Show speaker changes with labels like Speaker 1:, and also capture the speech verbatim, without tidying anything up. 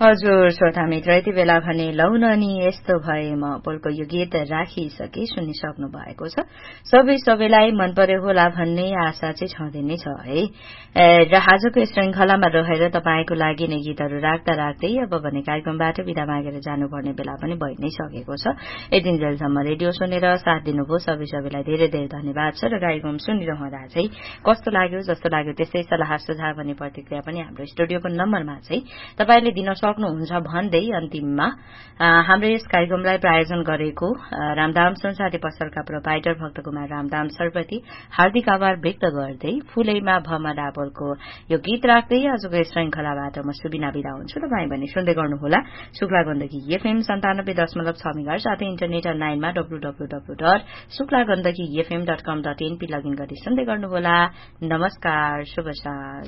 Speaker 1: हजुर श्रोता मित्र यति बेला भने लौन नि यस्तो भए म बोलको यो गीत राखिसके सुनिसक्नु भएको छ। सबै सबैलाई मन पर्यो होला भन्ने आशा चाहिँ छँदै नै छ है। र आजको श्रृंखलामा रहेर तपाईको लागि नै गीतहरू राख्दा राख्दै अब भने कार्यक्रमबाट बिदा मागेर जानुपर्ने बेला पनि भइ नै सकेको छ। यतिन्जेलसम्म रेडियो सुनेर साथ दिनुभयो सबै सबैलाई धेरै धेरै धन्यवाद छ। र कार्यक्रम सुनिरहँदा चाहिँ कस्तो लाग्यो जस्तो लाग्यो त्यसै सल्लाह सुझाव अनि प्रतिक्रिया पनि हाम्रो स्टुडियोको नम्बरमा चाहिँ तपाईले दिन सक्नुहुन्छ भन्दै अन्तिममा हाम्रो यस कार्यक्रमलाई प्रायोजन गरेको रामधाम संसारी पसलका प्रोपाइटर भक्तकुमार रामधाम सरप्रति हार्दिक आभार व्यक्त गर्दै फूलैमा भमा डाबलको यो गीत राख्दै आजको श्रृंखलाबाट म सुबिना बिदा हुन्छु। तपाई पनि सुन्दै गर्नुहोला शुक्ला गण्डकी एफएम सन्तानब्बे दशमलव छ मेगा साथै इन्टरनेट अनलाइनमा W W W dot Shukla Gandaki FM dot कम डट एनपी लगइन गरी सुन्दै गर्नुहोला। नमस्कार, शुभ साँझ।